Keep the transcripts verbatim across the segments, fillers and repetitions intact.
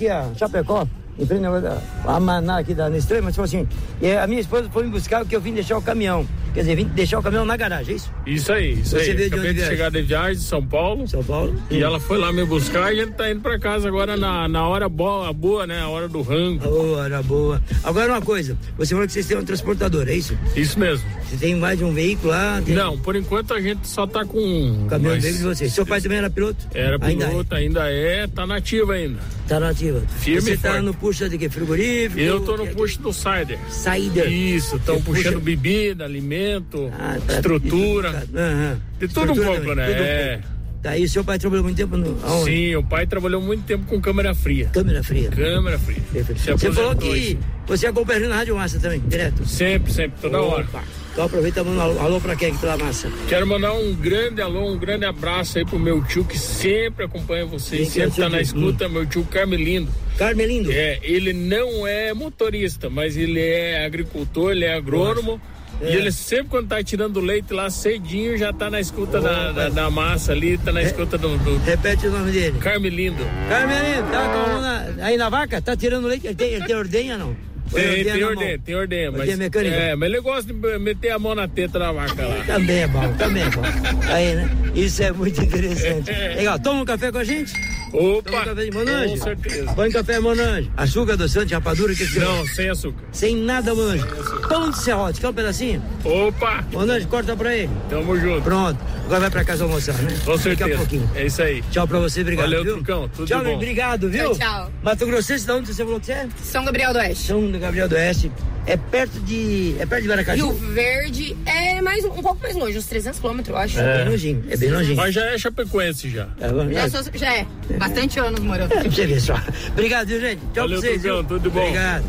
aqui a Chapecó, em frente a Maná aqui da Nestlé, mas tipo assim, e a minha esposa foi me buscar porque eu vim deixar o caminhão. Quer dizer, vim deixar o caminhão na garagem, é isso? Isso aí, isso Você aí. veio de Acabei onde de chegar de viagem de São Paulo. São Paulo. E hum. ela foi lá me buscar e a gente tá indo pra casa agora na, na hora boa, boa, né? A hora do rango. Oh, hora boa. Agora uma coisa, você falou que vocês têm um transportador, é isso? Isso mesmo. Você tem mais de um veículo lá? Tem... Não, por enquanto a gente só tá com um. O caminhão mas... veículo de vocês. Seu pai também era piloto? Era piloto, ainda é, ainda é tá nativo ainda. Tá nativa. Firme Você e tá forte. no puxa de quê? Frigorífico? Eu tô no puxo do Cider. Cider. Isso, estão Você puxando puxa... bebida, alimento, ah, tá, estrutura. Uhum. De tudo um pouco, também, né? Tudo É. um pouco. Daí seu pai trabalhou muito tempo no... Aonde? Sim, o pai trabalhou muito tempo com câmera fria. Câmera fria. Câmera fria. Você falou que hoje. Você acompanha na Rádio Massa também, direto? Sempre, sempre, toda Opa. hora. Então aproveita e manda um alô pra quem aqui pela Massa. Quero mandar um grande alô, um grande abraço aí pro meu tio que sempre acompanha vocês, Quem sempre que é tá na tio? escuta, meu tio Carmelindo. Carmelindo? É, ele não é motorista, mas ele é agricultor, ele é agrônomo. É. E ele sempre, quando tá tirando leite lá cedinho, já tá na escuta da, da, da massa ali, tá na escuta do, do... Repete o nome dele. Carmelindo. Carmelindo, tá com na, aí na vaca? Tá tirando leite? Ele tem, ele tem ordenha não? Tem, tem ordenha, tem ordenha. Mas, mecânica? é, mas ele gosta de meter a mão na teta da vaca lá. Também é bom, também é bom. Aí, né? Isso é muito interessante. Legal, toma um café com a gente? Opa! Toma um café de Monange? Com certeza. Põe café, Monange. Açúcar, adoçante, rapadura, que que Não, sem açúcar. Sem nada, Monange. Pão de serrote, quer um pedacinho? Opa! Monange, corta pra ele. Tamo junto. Pronto. Agora vai pra casa almoçar, né? Com certeza. Daqui a pouquinho. É isso aí. Tchau pra você, obrigado. Valeu, viu? Trucão. Tudo tchau, de bom. Obrigado, viu? Tchau, tchau. Mato Grossense, de onde você falou que você é? São Gabriel do Oeste. São Gabriel do Oeste. É perto de... É perto de Baracaju? Rio Verde é mais, um pouco mais longe, uns trezentos quilômetros, eu acho. É bem longinho, é bem longinho. Mas já é Chapecoense já. É, vamos Já, lá. sou, já é, bastante anos morando. É, pra você ver só. Obrigado, viu, gente? Tchau Valeu, pra vocês, Trucão, viu? tudo de bom. Obrigado.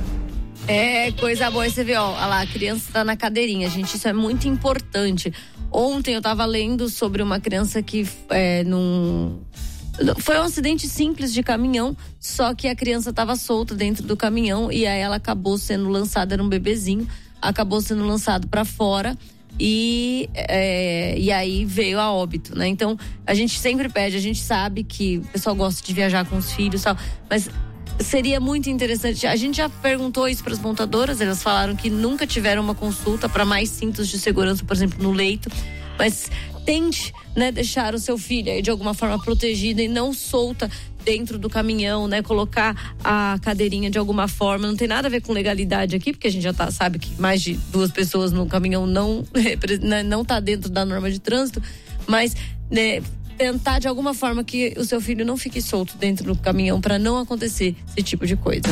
É, coisa boa, você vê, ó, olha lá, a criança tá na cadeirinha, gente, isso é muito importante. Ontem eu tava lendo sobre uma criança que é, num... Foi um acidente simples de caminhão, só que a criança estava solta dentro do caminhão e aí ela acabou sendo lançada, era um bebezinho, acabou sendo lançado para fora e, é, e aí veio a óbito, né? Então, a gente sempre pede, a gente sabe que o pessoal gosta de viajar com os filhos e tal, mas seria muito interessante. A gente já perguntou isso para as montadoras, elas falaram que nunca tiveram uma consulta para mais cintos de segurança, por exemplo, no leito, mas tente, né, deixar o seu filho aí de alguma forma protegida e não solta dentro do caminhão, né, colocar a cadeirinha de alguma forma. Não tem nada a ver com legalidade aqui, porque a gente já tá, sabe que mais de duas pessoas no caminhão não não tá dentro da norma de trânsito, mas, né, tentar de alguma forma que o seu filho não fique solto dentro do caminhão para não acontecer esse tipo de coisa.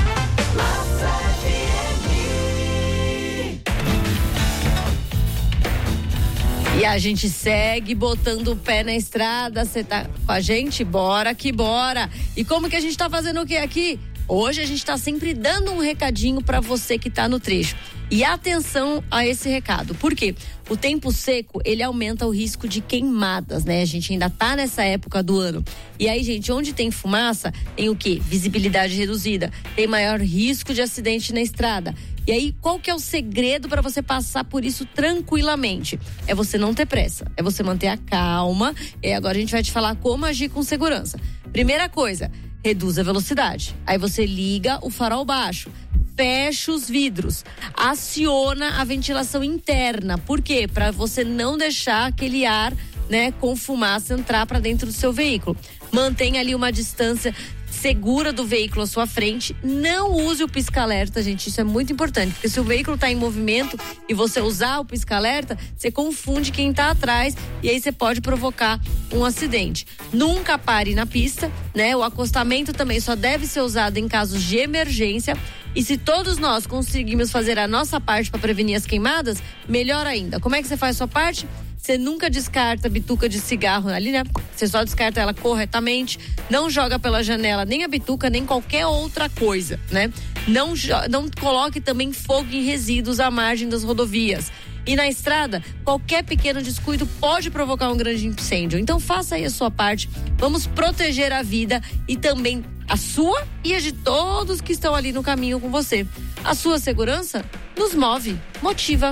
E a gente segue botando o pé na estrada. Você tá com a gente? Bora que bora! E como que a gente tá fazendo o que aqui? Hoje a gente tá sempre dando um recadinho para você que tá no trecho. E atenção a esse recado. Por quê? O tempo seco, ele aumenta o risco de queimadas, né? A gente ainda tá nessa época do ano. E aí, gente, onde tem fumaça, tem o quê? Visibilidade reduzida. Tem maior risco de acidente na estrada. E aí, qual que é o segredo para você passar por isso tranquilamente? É você não ter pressa, é você manter a calma. E agora a gente vai te falar como agir com segurança. Primeira coisa, reduz a velocidade. Aí você liga o farol baixo, fecha os vidros, aciona a ventilação interna. Por quê? Para você não deixar aquele ar, né, com fumaça entrar para dentro do seu veículo. Mantenha ali uma distância segura do veículo à sua frente. Não use o pisca-alerta, gente, isso é muito importante, porque se o veículo está em movimento e você usar o pisca-alerta, você confunde quem está atrás e aí você pode provocar um acidente. Nunca pare na pista, né? O acostamento também só deve ser usado em casos de emergência. E se todos nós conseguimos fazer a nossa parte para prevenir as queimadas, melhor ainda. Como é que você faz a sua parte? Você nunca descarta a bituca de cigarro ali, né? Você só descarta ela corretamente. Não joga pela janela nem a bituca, nem qualquer outra coisa, né? Não, não coloque também fogo em resíduos à margem das rodovias. E na estrada, qualquer pequeno descuido pode provocar um grande incêndio. Então faça aí a sua parte. Vamos proteger a vida e também a sua e a de todos que estão ali no caminho com você. A sua segurança nos move, motiva.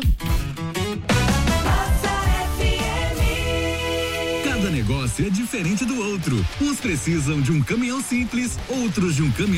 Cada negócio é diferente do outro. Uns precisam de um caminhão simples, outros de um caminhão